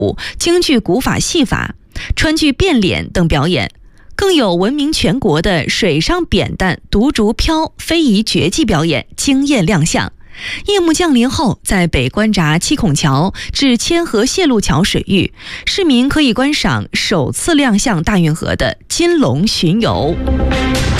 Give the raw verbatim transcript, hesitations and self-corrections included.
京剧古法戏法、川剧变脸等表演，更有闻名全国的水上扁担、独竹飘、非遗绝技表演惊艳亮相。夜幕降临后，在北关闸七孔桥至千河谢路桥水域，市民可以观赏首次亮相大运河的金龙巡游。